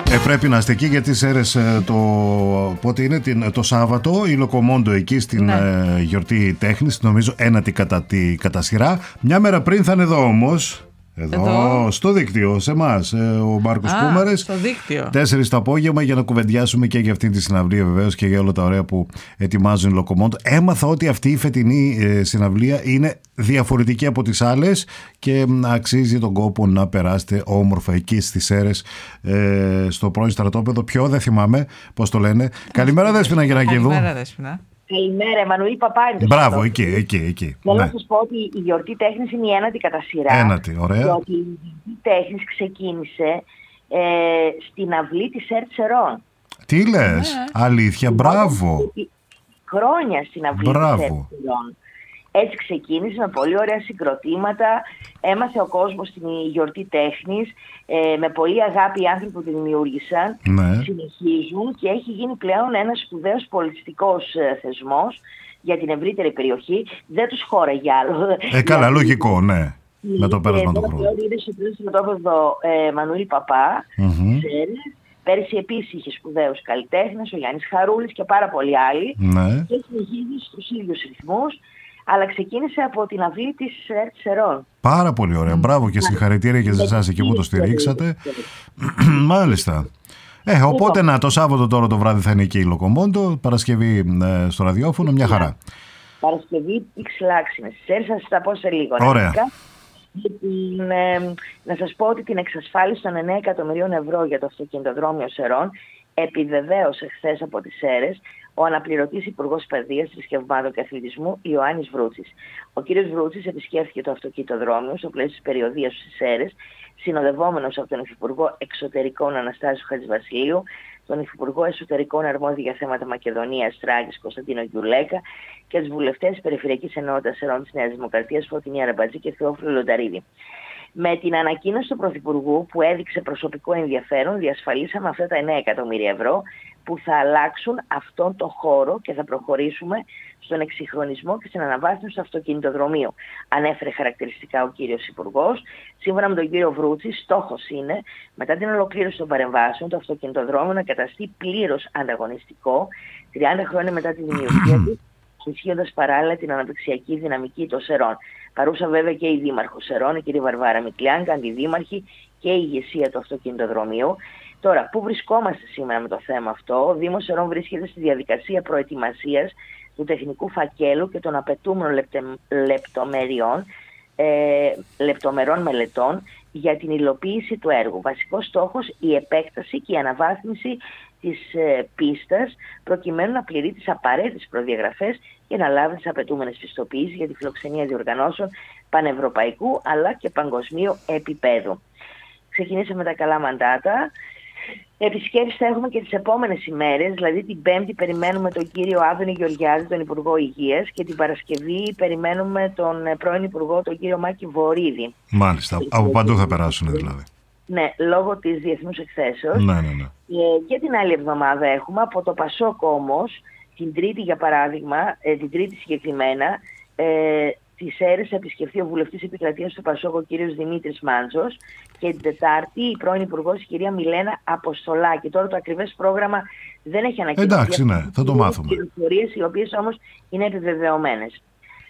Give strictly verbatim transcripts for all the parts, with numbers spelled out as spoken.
Ε, πρέπει να είστε εκεί γιατί Σέρρες ε, το, πότε είναι, την, το Σάββατο η Λοκομόντο εκεί στην ναι. ε, γιορτή τέχνης, νομίζω ένατη κατά, τη, κατά σειρά. Μια μέρα πριν θα είναι εδώ όμως. Εδώ, Εδώ, στο δίκτυο, σε εμάς, ο Μάρκος Κούμαρης. Στο δίκτυο. Τέσσερις το απόγευμα για να κουβεντιάσουμε και για αυτή τη συναυλία βεβαίως και για όλα τα ωραία που ετοιμάζουν οι Λοκομόντο. Έμαθα ότι αυτή η φετινή ε, συναυλία είναι διαφορετική από τις άλλες και αξίζει τον κόπο να περάσετε όμορφα εκεί στις Σέρρες, ε, στο πρώην στρατόπεδο. Ποιο, δεν θυμάμαι πώς το λένε. Καλημέρα Δέσποινα Γερακίδου. Καλημέρα Δέσποινα. Καλημέρα, Εμμανουήλ Παπά. Μπράβο, εκεί, εκεί, εκεί. Θέλω ναι. να σας πω ότι η γιορτή τέχνης είναι η ένατη κατά σειρά. Ένατη, ωραία. Διότι η γιορτή τέχνης ξεκίνησε ε, στην αυλή της ΕΡΤ Σερών. Τι λες, ναι. Αλήθεια, μπράβο. Χρόνια στην αυλή μπράβο. της ΕΡΤ Σερών. Έτσι ξεκίνησε με πολύ ωραία συγκροτήματα, έμαθε ο κόσμος την γιορτή τέχνης, ε, με πολύ αγάπη οι άνθρωποι που τη δημιούργησαν, ναι. συνεχίζουν και έχει γίνει πλέον ένας σπουδαίος πολιτιστικός ε, θεσμός για την ευρύτερη περιοχή. Δεν τους χώραγε άλλο. Ε, καλά, λογικό, ναι. Με το πέρασμα του χρόνου. Είδε στο πλαίσιο στρατόπεδο Εμμανουήλ Παπά, mm-hmm. ξέρεις. Πέρυσι επίσης είχε σπουδαίους καλλιτέχνες, ο Γιάννης Χαρούλης και πάρα πολλοί άλλοι. Ναι. Και συνεχίζει στους ίδιους ρυθμούς. Αλλά ξεκίνησε από την αυλή της ΕΡΤ Σερών. Πάρα πολύ ωραία. Μπράβο και συγχαρητήρια και σε εσάς εκεί που το στηρίξατε. Μάλιστα. Ε, οπότε να, το Σάββατο τώρα το βράδυ θα είναι εκεί η Λοκομόντο, Παρασκευή ε, στο ραδιόφωνο, μια χαρά. Παρασκευή X-Laxines. Στις Σέρρες θα σας τα πω σε λίγο. Ωραία. Την, ε, να σας πω ότι την εξασφάλιση των εννέα εκατομμυρίων ευρώ για το αυτοκινητοδρόμιο Σερών επιβεβαίωσε χθες από τις Σέρρες ο αναπληρωτής Υπουργός Παιδείας, Θρησκευμάτων και Αθλητισμού Ιωάννης Βρούτσης. Ο κύριος Βρούτσης επισκέφθηκε το αυτοκινητοδρόμιο στο πλαίσιο της περιοδίας στις Σέρρες, συνοδευόμενος από τον Υφυπουργό Εξωτερικών Αναστάσιο Χατζηβασιλείου, τον Υφυπουργό Εσωτερικών Αρμόδιο για θέματα Μακεδονίας Τράκης Κωνσταντίνο Γιουλέκα και τους βουλευτές Περιφερειακής Ενότητας Σερών της Νέας Δημοκρατίας Φωτεινή Αραμπατζή και Θεόφιλο Λονταρίδη. Με την ανακοίνωση του Πρωθυπουργού που έδειξε προσωπικό ενδιαφέρον, διασφαλίσαμε αυτά τα εννέα εκατομμύρια ευρώ που θα αλλάξουν αυτόν τον χώρο και θα προχωρήσουμε στον εξυγχρονισμό και στην αναβάθμιση του αυτοκινητοδρομίου. Ανέφερε χαρακτηριστικά ο κύριος Υπουργός. Σύμφωνα με τον κύριο Βρούτση, στόχος είναι μετά την ολοκλήρωση των παρεμβάσεων το αυτοκινητοδρόμιο να καταστεί πλήρως ανταγωνιστικό τριάντα χρόνια μετά τη δημιουργία του, ενισχύοντας παράλληλα την αναπτυξιακή δυναμική των Σερών. Παρούσα βέβαια και η Δήμαρχος Σερών, η κυρία Βαρβάρα Μητλιάνκα, αντιδήμαρχη και η ηγεσία του αυτοκινητοδρομίου. Τώρα, πού βρισκόμαστε σήμερα με το θέμα αυτό? Ο Δήμος Σερών βρίσκεται στη διαδικασία προετοιμασίας του τεχνικού φακέλου και των απαιτούμενων λεπτε, λεπτομεριών, ε, λεπτομερών μελετών για την υλοποίηση του έργου. Βασικός στόχος η επέκταση και η αναβάθμιση της ε, πίστας προκειμένου να πληρεί τις απαραίτητες προδιαγραφές και να λάβει τις απαιτούμενες πιστοποιήσεις για τη φιλοξενία διοργανώσεων πανευρωπαϊκού αλλά και παγκοσμίου επίπεδου. Ξεκινήσαμε τα καλά μαντάτα. Επισκέψεις θα έχουμε και τις επόμενες ημέρες, δηλαδή την Πέμπτη περιμένουμε τον κύριο Άδωνη Γεωργιάδη, τον Υπουργό Υγείας, και την Παρασκευή περιμένουμε τον πρώην Υπουργό, τον κύριο Μάκη Βορίδη. Μάλιστα, από παντού θα περάσουν δηλαδή. Ναι, λόγω της διεθνούς εκθέσεως. Ναι, ναι, ναι. Ε, και την άλλη εβδομάδα έχουμε από το Πασόκ όμως, την Τρίτη για παράδειγμα, ε, την Τρίτη συγκεκριμένα, ε, τις Σέρρες θα επισκεφθεί ο βουλευτής επικρατείας του Πασόκ, ο κύριος Δημήτρης Μάντζος, και την Τετάρτη η πρώην Υπουργός, η κυρία Μιλένα Αποστολάκη. Τώρα το ακριβές πρόγραμμα δεν έχει ανακοινωθεί. Εντάξει, ναι, θα το μάθουμε. Πληροφορίες οι οποίες όμως είναι επιβεβαιωμένες.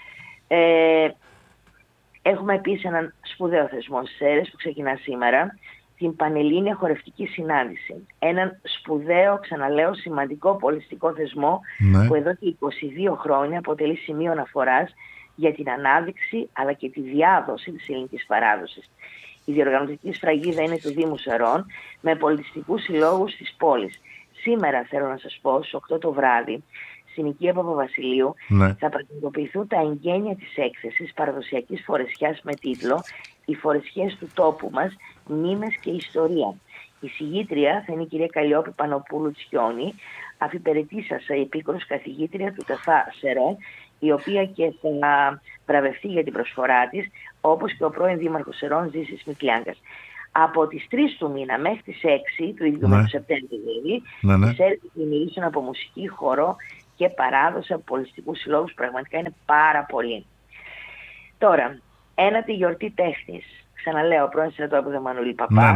Ε, έχουμε επίσης έναν σπουδαίο θεσμό στις Σέρρες που ξεκινά σήμερα, την Πανελλήνια Χορευτική Συνάντηση. Έναν σπουδαίο, ξαναλέω, σημαντικό πολιτιστικό θεσμό, ναι, που εδώ και είκοσι δύο χρόνια αποτελεί σημείο αναφοράς για την ανάδειξη αλλά και τη διάδοση της ελληνικής παράδοσης. Η διοργανωτική σφραγίδα είναι του Δήμου Σερών με πολιτιστικούς συλλόγους της πόλης. Σήμερα θέλω να σας πω, στις οκτώ το βράδυ, στην οικία Παπαβασιλείου, ναι, θα πραγματοποιηθούν τα εγγένεια της έκθεσης παραδοσιακής φορεσιάς με τίτλο «Οι φορεσιές του τόπου μας, μνήμες και ιστορία». Η συγγήτρια θα είναι η κυρία Καλλιόπη Πανοπούλου Τσιόνη, αφιπερετήσασα η επίκορος καθηγήτρια του ΤΕΦΑ Σερών, η οποία και θα βραβευτεί για την προσφορά της, όπως και ο πρώην Δήμαρχος Σερών Ζήσης Μικλιάγκας. Από τις τρεις του μήνα μέχρι τις έξι του ίδιου ναι. του Σεπτέμβρη, δηλαδή, ναι, ναι. τις Σέρρες θα δημιουργήσουν από μουσική, χορό και παράδοση από πολιτιστικούς συλλόγους. Πραγματικά είναι πάρα πολύ. Τώρα, ένατη γιορτή τέχνης. Ξαναλέω, πρώην στρατόπεδο Εμμανουήλ Παπά. Ναι, ναι.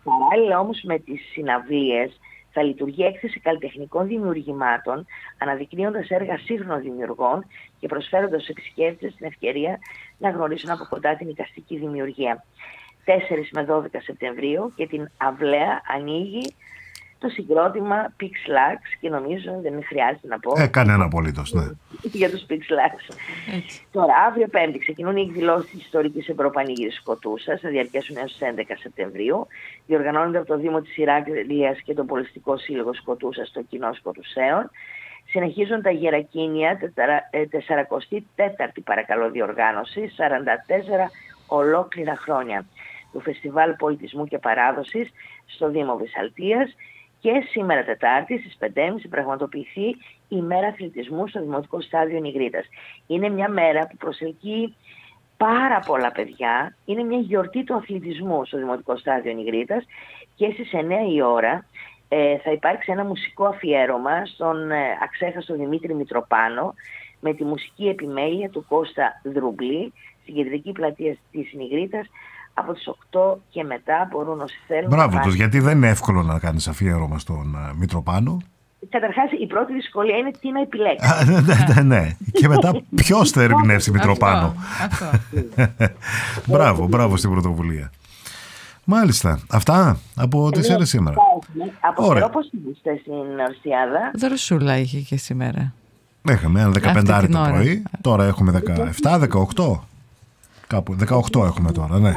Παράλληλα όμως με τις συναυλίες θα λειτουργεί έκθεση καλλιτεχνικών δημιουργημάτων, αναδεικνύοντας έργα σύγχρονων δημιουργών και προσφέροντας στους επισκέπτες την ευκαιρία να γνωρίσουν από κοντά την εικαστική δημιουργία. τέσσερις με δώδεκα Σεπτεμβρίου και την αυλαία ανοίγει το συγκρότημα Pixlax και νομίζω δεν χρειάζεται να πω. Ε, κανένα απολύτως, ναι. Για τους Pixlax. Τώρα, αύριο Πέμπτη ξεκινούν οι εκδηλώσεις της Ιστορικής Ευρωπανήγυρης Σκοτούσας, θα διαρκέσουν έως τις έντεκα Σεπτεμβρίου. Διοργανώνονται από το Δήμο της Ηράκλειας και τον Πολιστικό Σύλλογο Σκοτούσας στο Κοινό Σκοτουσαίων. Συνεχίζουν τα γερακίνια, σαράντα τέταρτη παρακαλώ διοργάνωση, σαράντα τέσσερα ολόκληρα χρόνια του Φεστιβάλ Πολιτισμού και Παράδοσης στο Δήμο Βυσσαλτίας. Και σήμερα Τετάρτη στις πέντε και τριάντα πραγματοποιηθεί η Μέρα Αθλητισμού στο Δημοτικό Στάδιο Νιγρίτας. Είναι μια μέρα που προσελκύει πάρα πολλά παιδιά. Είναι μια γιορτή του αθλητισμού στο Δημοτικό Στάδιο Νιγρίτας και στις εννιά η ώρα ε, θα υπάρξει ένα μουσικό αφιέρωμα στον ε, αξέχαστο Δημήτρη Μητροπάνο με τη μουσική επιμέλεια του Κώστα Δρουμπλή στην κεντρική πλατεία της Νιγρίτας. Από τις οκτώ και μετά μπορούν όσοι θέλουν. Μπράβο τους, γιατί δεν είναι εύκολο να κάνεις αφιέρωμα στον uh, Μητροπάνο. Καταρχάς η πρώτη δυσκολία είναι τι να επιλέξει. Ναι, ναι, ναι. Και μετά ποιος θα ερμηνεύσει Μητροπάνο. Μπράβο, μπράβο στην πρωτοβουλία. Μάλιστα. Αυτά από τις αίρες σήμερα. Από καιρό πώς είστε στην Ορσιάδα? Δροσούλα είχε και σήμερα. Είχαμε ένα δεκαπέντε το πρωί. Τώρα έχουμε δεκαεπτά δεκαοκτώ. Κάπου δεκαοκτώ έχουμε τώρα, ναι.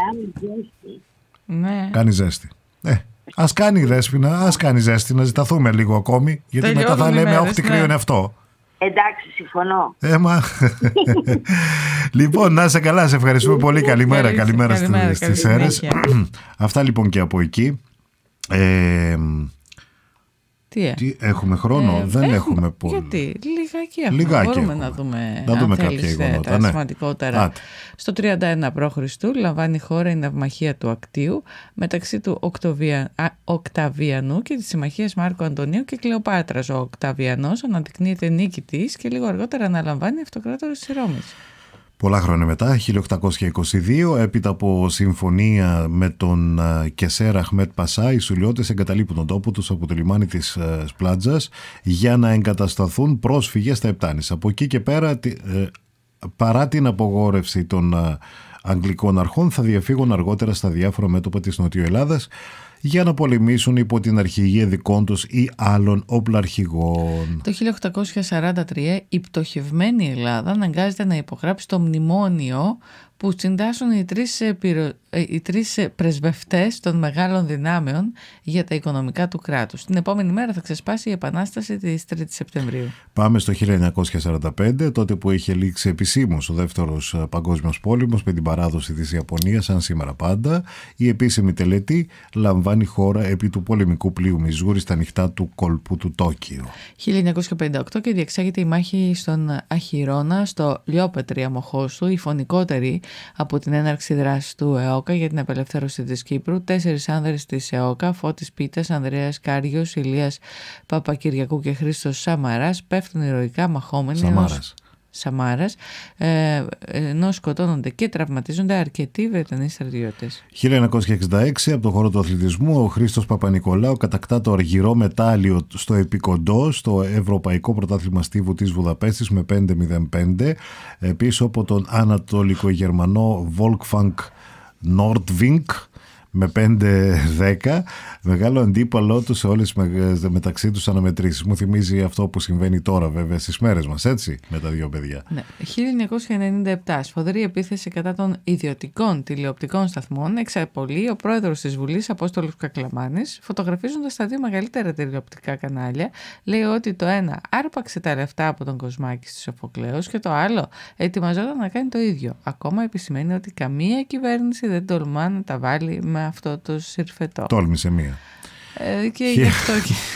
Ναι. Κάνει ζέστη. Ε, ας κάνει η Δέσποινα, ας κάνει ζέστη, να ζηταθούμε λίγο ακόμη, γιατί τελειώνουν μετά θα λέμε μέρες, όχι τι κρύο ναι. είναι αυτό. Εντάξει, συμφωνώ. Ε, μα... λοιπόν, να είσαι καλά, σε ευχαριστούμε πολύ. Καλημέρα, καλημέρα, καλημέρα στις αίρες. Αυτά λοιπόν και από εκεί. Ε, Τι, τι, έχουμε χρόνο, ε, δεν έχουμε, έχουμε πολύ. Γιατί, λιγάκι έχουμε. Λιγάκι Μπορούμε έχουμε. να δούμε, να δούμε αν κάποια θέλεις, γεγονότα, τα ναι. σημαντικότερα. Άτε. Στο τριάντα ένα π.Χ. λαμβάνει η χώρα η ναυμαχία του Ακτίου μεταξύ του Οκτωβια... Α, Οκταβιανού και της συμμαχίας Μάρκου Αντωνίου και Κλεοπάτρας. Ο Οκταβιανός αναδεικνύεται νίκη της και λίγο αργότερα αναλαμβάνει αυτοκράτορας της Ρώμης. Πολλά χρόνια μετά, χίλια οκτακόσια είκοσι δύο, έπειτα από συμφωνία με τον Κεσέρα Αχμέτ Πασά, οι Σουλιώτες εγκαταλείπουν τον τόπο τους από το λιμάνι της Σπλάτζας για να εγκατασταθούν πρόσφυγες στα Επτάνης. Από εκεί και πέρα, παρά την απογόρευση των Αγγλικών αρχών, θα διαφύγουν αργότερα στα διάφορα μέτωπα της Νοτιοελλάδας για να πολεμήσουν υπό την αρχηγία δικών τους ή άλλων όπλαρχηγών. Το χίλια οκτακόσια σαράντα τρία η πτωχευμένη Ελλάδα αναγκάζεται να υπογράψει το μνημόνιο που συντάσσουν οι τρεις, πυρο... οι τρεις πρεσβευτές των μεγάλων δυνάμεων για τα οικονομικά του κράτους. Την επόμενη μέρα θα ξεσπάσει η Επανάσταση της τρίτης Σεπτεμβρίου. Πάμε στο χίλια εννιακόσια σαράντα πέντε, τότε που είχε λήξει επισήμως ο δεύτερος παγκόσμιος πόλεμος με την παράδοση της Ιαπωνίας, σαν σήμερα πάντα. Η επίσημη τελετή λαμβάνει χώρα επί του πολεμικού πλοίου Μιζούρι στα νυχτά του κόλπου του Τόκιο. χίλια εννιακόσια πενήντα οκτώ και διεξάγεται η μάχη στον Αχυρώνα, στο Λιόπετρι Αμοχώστου, η φωνικότερη από την έναρξη δράσης του ΕΟΚΑ για την απελευθέρωση της Κύπρου. Τέσσερις άνδρες της ΕΟΚΑ, Φώτης Πίτας, Ανδρέας Κάριος, Ηλίας Παπακυριακού και Χρήστος Σαμαράς, πέφτουν ηρωικά μαχόμενοι Σαμάρας. Σαμάρας, ε, ενώ σκοτώνονται και τραυματίζονται αρκετοί Βρετανοί στρατιώτες. χίλια εννιακόσια εξήντα έξι, από το χώρο του αθλητισμού, ο Χρήστος Παπανικολάου κατακτά το αργυρό μετάλλιο στο επικοντό στο Ευρωπαϊκό Πρωτάθλημα Στίβου της Βουδαπέστης με πέντε μηδέν πέντε, πίσω από τον Ανατολικό Γερμανό Wolfgang Nordwing με πέντε δέκα, μεγάλο αντίπαλό του σε όλες τις μεταξύ τους αναμετρήσεις. Μου θυμίζει αυτό που συμβαίνει τώρα βέβαια στις μέρες μας, έτσι, με τα δύο παιδιά. Ναι. χίλια εννιακόσια ενενήντα επτά, σφοδρή επίθεση κατά των ιδιωτικών τηλεοπτικών σταθμών εξαπολύει ο πρόεδρος της Βουλής, Απόστολος Κακλαμάνης, φωτογραφίζοντας τα δύο μεγαλύτερα τηλεοπτικά κανάλια. Λέει ότι το ένα άρπαξε τα λεφτά από τον Κοσμάκη στη Σοφοκλέους και το άλλο ετοιμαζόταν να κάνει το ίδιο. Ακόμα επισημαίνει ότι καμία κυβέρνηση δεν τολμά να τα βάλει με αυτό το συρφετό. Τόλμησε μία. Ε, και γι' αυτό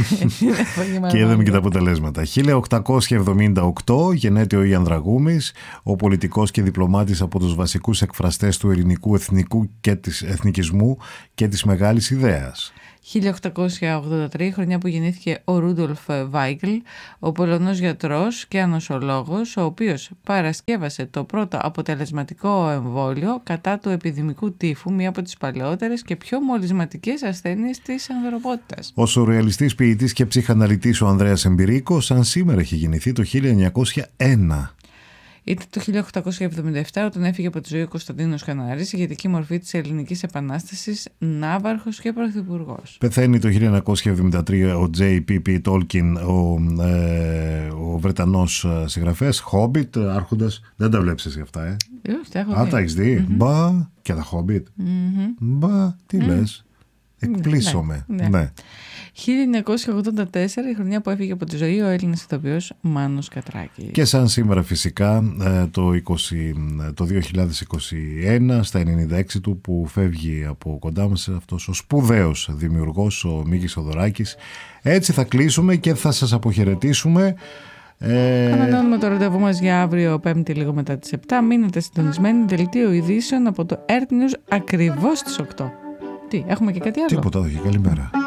και... και είδαμε και τα αποτελέσματα. χίλια οκτακόσια εβδομήντα οκτώ γεννέται ο Ιαν Δραγούμης, ο πολιτικός και διπλωμάτης από τους βασικούς εκφραστές του ελληνικού εθνικού και της εθνικισμού και της μεγάλης ιδέας. χίλια οκτακόσια ογδόντα τρία, η χρονιά που γεννήθηκε ο Ρούντολφ Βάιγκλ, ο Πολωνός γιατρός και ανοσολόγος, ο οποίος παρασκεύασε το πρώτο αποτελεσματικό εμβόλιο κατά του επιδημικού τύφου, μία από τις παλαιότερες και πιο μολυσματικές ασθένειες της ανθρωπότητας. Ο σουρεαλιστής ποιητής και ψυχαναλυτής ο Ανδρέας Εμπειρίκος, σαν σήμερα έχει γεννηθεί το χίλια εννιακόσια ένα. Ήταν το χίλια οκτακόσια εβδομήντα επτά όταν έφυγε από τη ζωή ο Κωνσταντίνος Κανάρης, ηγετική μορφή της Ελληνικής Επανάστασης, ναύαρχος και πρωθυπουργός. Πεθαίνει το χίλια εννιακόσια εβδομήντα τρία ο Τζέι Πι Πι Τόλκιν, ο, ε, ο Βρετανός συγγραφέας, Χόμπιτ, άρχοντας. Δεν τα βλέπεις εσύ αυτά, ε? Ε, όχι, τα έχω Α, δει. τα έχεις δει. Mm-hmm. Μπα, και τα Χόμπιτ. Mm-hmm. Μπα, τι mm. λες. Mm. Εκπλήσωμαι. Ναι. ναι. χίλια εννιακόσια ογδόντα τέσσερα, η χρονιά που έφυγε από τη ζωή ο Έλληνας ηθοποιός Μάνος Κατράκης. Και σαν σήμερα φυσικά το, είκοσι, το δύο χιλιάδες είκοσι ένα, στα ενενήντα έξι του, που φεύγει από κοντά μας αυτός ο σπουδαίος δημιουργός, ο Μίκης Θοδωράκης. Έτσι θα κλείσουμε και θα σας αποχαιρετήσουμε. Ε... Ανανεώνουμε το ραντεβού μας για αύριο Πέμπτη λίγο μετά τις επτά. Μείνετε συντονισμένοι, δελτίο ειδήσεων από το Earth News ακριβώς στις οκτώ. Τι, έχουμε και κάτι άλλο? Τίποτα, όχι. Καλημέρα.